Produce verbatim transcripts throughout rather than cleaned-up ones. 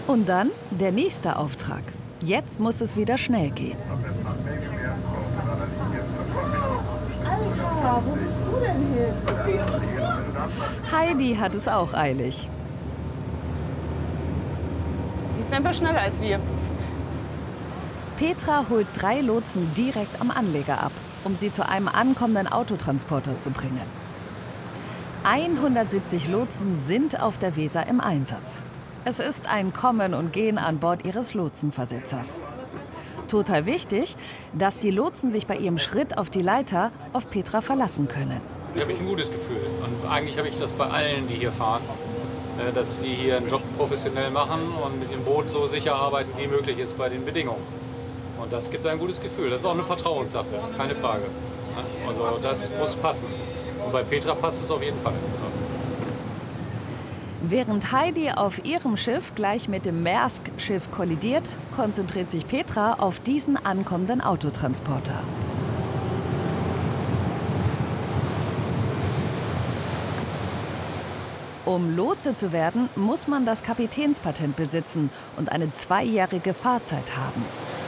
Und dann der nächste Auftrag. Jetzt muss es wieder schnell gehen. Alter, wo bist du denn hin? Heidi hat es auch eilig. Die ist einfach schneller als wir. Petra holt drei Lotsen direkt am Anleger ab, um sie zu einem ankommenden Autotransporter zu bringen. hundertsiebzig Lotsen sind auf der Weser im Einsatz. Es ist ein Kommen und Gehen an Bord ihres Lotsenversitzers. Total wichtig, dass die Lotsen sich bei ihrem Schritt auf die Leiter auf Petra verlassen können. Da habe ich ein gutes Gefühl. Und eigentlich habe ich das bei allen, die hier fahren, dass sie hier einen Job professionell machen und mit dem Boot so sicher arbeiten, wie möglich ist bei den Bedingungen. Und das gibt ein gutes Gefühl. Das ist auch eine Vertrauenssache, keine Frage. Also das muss passen. Und bei Petra passt es auf jeden Fall. Während Heidi auf ihrem Schiff gleich mit dem Maersk-Schiff kollidiert, konzentriert sich Petra auf diesen ankommenden Autotransporter. Um Lotse zu werden, muss man das Kapitänspatent besitzen und eine zweijährige Fahrzeit haben.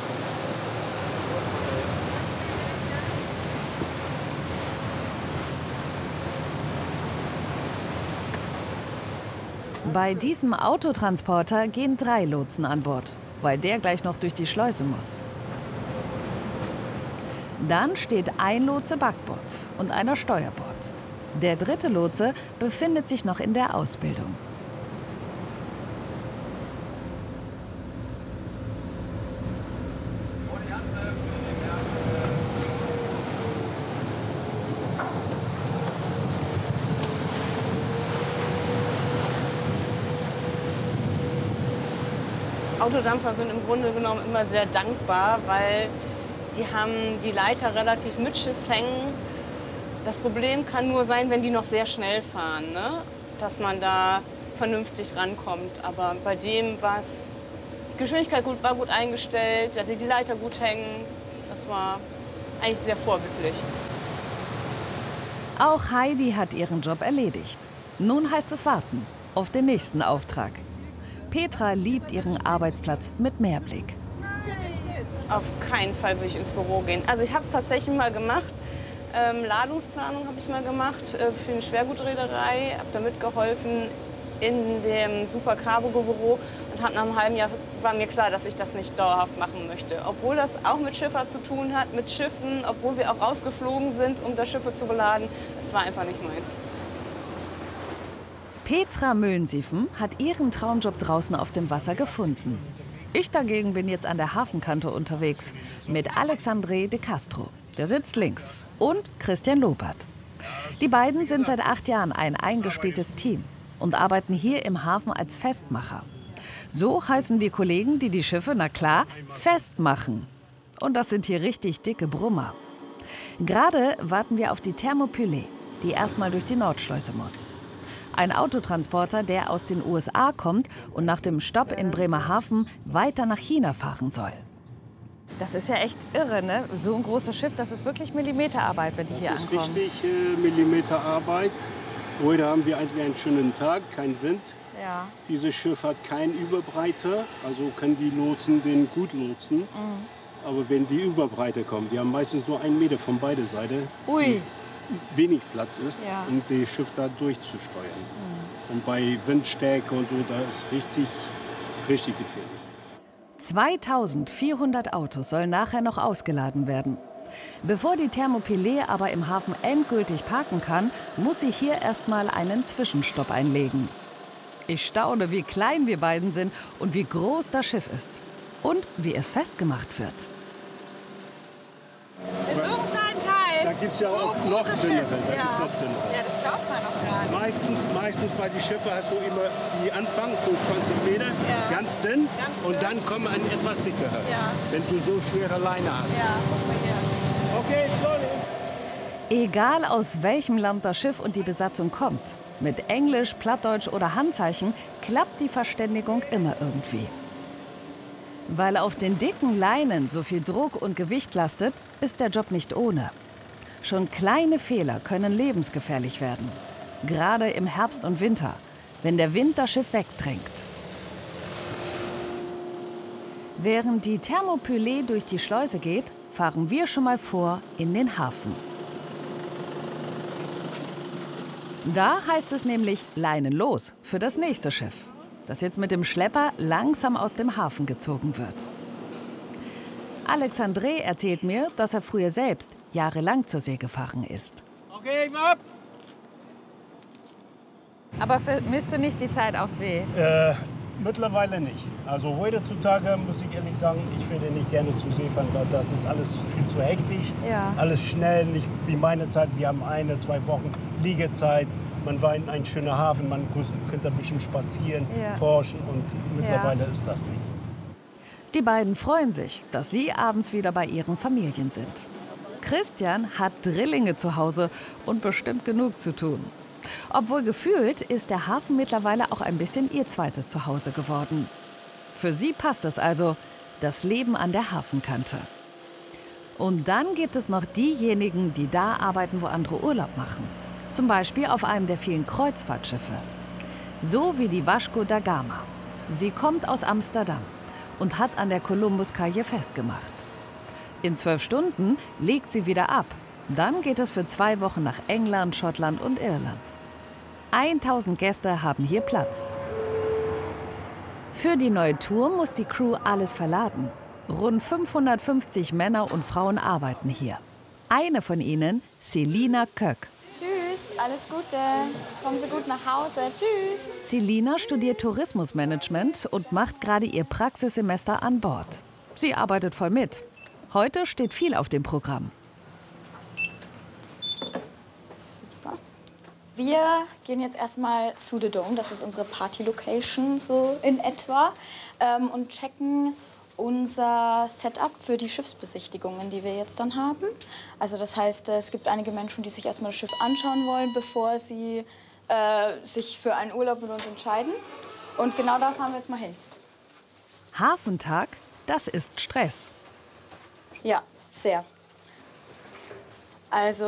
Bei diesem Autotransporter gehen drei Lotsen an Bord, weil der gleich noch durch die Schleuse muss. Dann steht ein Lotse Backbord und einer Steuerbord. Der dritte Lotse befindet sich noch in der Ausbildung. Autodampfer sind im Grunde genommen immer sehr dankbar, weil die haben die Leiter relativ mit Schiffs hängen. Das Problem kann nur sein, wenn die noch sehr schnell fahren, ne? Dass man da vernünftig rankommt. Aber bei dem war es, die Geschwindigkeit gut, war gut eingestellt, hatte die Leiter gut hängen. Das war eigentlich sehr vorbildlich. Auch Heidi hat ihren Job erledigt. Nun heißt es warten auf den nächsten Auftrag. Petra liebt ihren Arbeitsplatz mit Meerblick. Auf keinen Fall würde ich ins Büro gehen. Also ich habe es tatsächlich mal gemacht. Ähm, Ladungsplanung habe ich mal gemacht äh, für eine Schwergutreederei. Habe da mitgeholfen in dem Super Cargo Büro und hab nach einem halben Jahr war mir klar, dass ich das nicht dauerhaft machen möchte. Obwohl das auch mit Schifffahrt zu tun hat, mit Schiffen, obwohl wir auch rausgeflogen sind, um da Schiffe zu beladen. Es war einfach nicht meins. Petra Möllensiefen hat ihren Traumjob draußen auf dem Wasser gefunden. Ich dagegen bin jetzt an der Hafenkante unterwegs mit Alexandre de Castro, der sitzt links, und Christian Lobert. Die beiden sind seit acht Jahren ein eingespieltes Team und arbeiten hier im Hafen als Festmacher. So heißen die Kollegen, die die Schiffe, na klar, festmachen. Und das sind hier richtig dicke Brummer. Gerade warten wir auf die Thermopylae, die erstmal durch die Nordschleuse muss. Ein Autotransporter, der aus den U S A kommt und nach dem Stopp in Bremerhaven weiter nach China fahren soll. Das ist ja echt irre, ne? So ein großes Schiff, das ist wirklich Millimeterarbeit, wenn die hier ankommen. Das ist richtig äh, Millimeterarbeit. Heute haben wir eigentlich einen schönen Tag, kein Wind. Ja. Dieses Schiff hat keinen Überbreiter, also können die Lotsen den gut lotsen. Mhm. Aber wenn die Überbreiter kommen, die haben meistens nur einen Meter von beide Seiten. Ui. Wenig Platz ist, ja, um das Schiff da durchzusteuern. Mhm. Und bei Windstärke und so, da ist richtig, richtig gefährlich. zweitausendvierhundert Autos sollen nachher noch ausgeladen werden. Bevor die Thermopylae aber im Hafen endgültig parken kann, muss sie hier erstmal einen Zwischenstopp einlegen. Ich staune, wie klein wir beiden sind und wie groß das Schiff ist. Und wie es festgemacht wird. In so einem kleinen Teil. Da gibt es ja so auch noch dünnere. Da ja. gibt's noch dünnere. Ja, das glaubt man doch gar nicht. Meistens, meistens bei den Schiffen hast du immer die Anfang, so zwanzig Meter, ja, ganz dünn. Ganz und dünn. dann kommen ein etwas dickerer, ja, wenn du so schwere Leine hast. Ja, okay, slowly. Egal aus welchem Land das Schiff und die Besatzung kommt, mit Englisch, Plattdeutsch oder Handzeichen klappt die Verständigung immer irgendwie. Weil auf den dicken Leinen so viel Druck und Gewicht lastet, ist der Job nicht ohne. Schon kleine Fehler können lebensgefährlich werden. Gerade im Herbst und Winter, wenn der Wind das Schiff wegdrängt. Während die Thermopylae durch die Schleuse geht, fahren wir schon mal vor in den Hafen. Da heißt es nämlich Leinen los für das nächste Schiff, das jetzt mit dem Schlepper langsam aus dem Hafen gezogen wird. Alexandre erzählt mir, dass er früher selbst jahrelang zur See gefahren ist. Okay, ab! Aber vermisst du nicht die Zeit auf See? Äh, mittlerweile nicht. Also heutzutage muss ich ehrlich sagen, ich würde nicht gerne zur See fahren, weil das ist alles viel zu hektisch. Ja. Alles schnell, nicht wie meine Zeit. Wir haben eine, zwei Wochen Liegezeit. Man war in ein schöner Hafen, man könnte ein bisschen spazieren, Ja. forschen und mittlerweile Ja. ist das nicht. Die beiden freuen sich, dass sie abends wieder bei ihren Familien sind. Christian hat Drillinge zu Hause und bestimmt genug zu tun. Obwohl gefühlt ist der Hafen mittlerweile auch ein bisschen ihr zweites Zuhause geworden. Für sie passt es also, das Leben an der Hafenkante. Und dann gibt es noch diejenigen, die da arbeiten, wo andere Urlaub machen. Zum Beispiel auf einem der vielen Kreuzfahrtschiffe. So wie die Vasco da Gama. Sie kommt aus Amsterdam und hat an der Kolumbuskaje festgemacht. In zwölf Stunden legt sie wieder ab. Dann geht es für zwei Wochen nach England, Schottland und Irland. tausend Gäste haben hier Platz. Für die neue Tour muss die Crew alles verladen. Rund fünfhundertfünfzig Männer und Frauen arbeiten hier. Eine von ihnen, Selina Köck. Tschüss, alles Gute. Kommen Sie gut nach Hause. Tschüss. Selina studiert Tourismusmanagement und macht gerade ihr Praxissemester an Bord. Sie arbeitet voll mit. Heute steht viel auf dem Programm. Super. Wir gehen jetzt erstmal zu The Dome, das ist unsere Party-Location so in etwa, ähm, und checken unser Setup für die Schiffsbesichtigungen, die wir jetzt dann haben. Also das heißt, es gibt einige Menschen, die sich erstmal das Schiff anschauen wollen, bevor sie äh, sich für einen Urlaub mit uns entscheiden. Und genau da fahren wir jetzt mal hin. Hafentag, das ist Stress. Ja, sehr. Also